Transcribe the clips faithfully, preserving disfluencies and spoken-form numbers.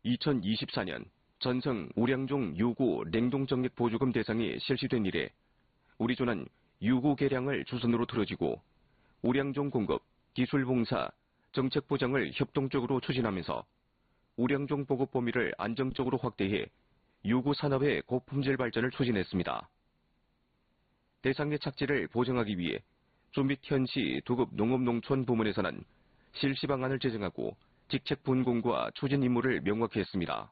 이천이십사 년 전성 우량종 유구 냉동정액 보조금 대상이 실시된 이래 우리 조는 유구 개량을 주선으로 틀어지고 우량종 공급, 기술 봉사, 정책 보장을 협동적으로 추진하면서 우량종 보급 범위를 안정적으로 확대해 유구 산업의 고품질 발전을 추진했습니다. 대상의 착지를 보장하기 위해 조 및 현시 두급 농업농촌 부문에서는 실시 방안을 제정하고 직책 분공과 추진 임무를 명확히 했습니다.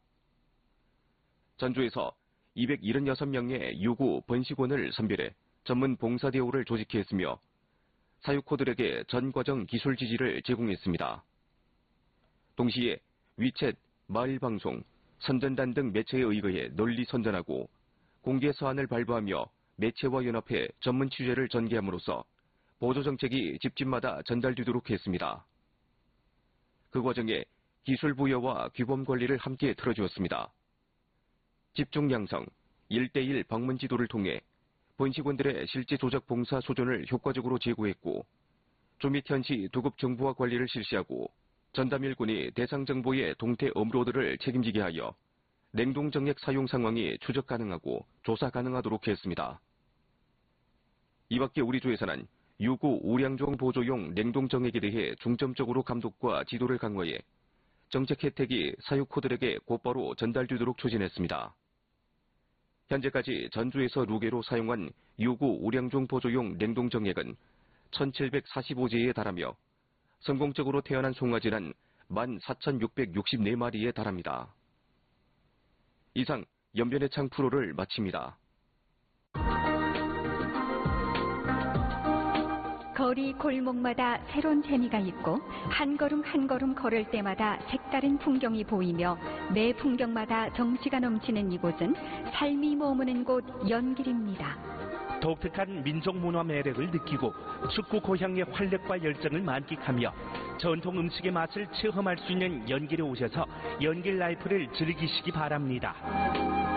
전주에서 이백칠십육 명의 유구 번식원을 선별해 전문 봉사 대우를 조직해 했으며 사육코들에게 전 과정 기술 지지를 제공했습니다. 동시에 위챗, 마을방송, 선전단 등 매체에 의거해 널리 선전하고 공개 서한을 발부하며 매체와 연합해 전문 취재를 전개함으로써 보조정책이 집집마다 전달되도록 했습니다. 그 과정에 기술 부여와 규범 관리를 함께 틀어주었습니다. 집중 양성, 일 대일 방문 지도를 통해 번식원들의 실제 조작 봉사 소존을 효과적으로 제고했고 조 및 현시 두급 정보화 관리를 실시하고 전담일꾼이 대상 정보의 동태 업로드를 책임지게 하여 냉동정액 사용 상황이 추적 가능하고 조사 가능하도록 했습니다. 이 밖에 우리 조에서는 유구 우량종 보조용 냉동정액에 대해 중점적으로 감독과 지도를 강화해 정책 혜택이 사육코들에게 곧바로 전달되도록 추진했습니다. 현재까지 전주에서 루게로 사용한 유구 우량종 보조용 냉동정액은 천칠백사십오 제에 달하며 성공적으로 태어난 송아지는 만 사천육백육십사 마리에 달합니다. 이상 연변의 창 프로를 마칩니다. 거리 골목마다 새로운 재미가 있고 한 걸음 한 걸음 걸을 때마다 색다른 풍경이 보이며 매 풍경마다 정취가 넘치는 이곳은 삶이 머무는 곳 연길입니다. 독특한 민족 문화 매력을 느끼고 축구 고향의 활력과 열정을 만끽하며 전통 음식의 맛을 체험할 수 있는 연길에 오셔서 연길 라이프를 즐기시기 바랍니다.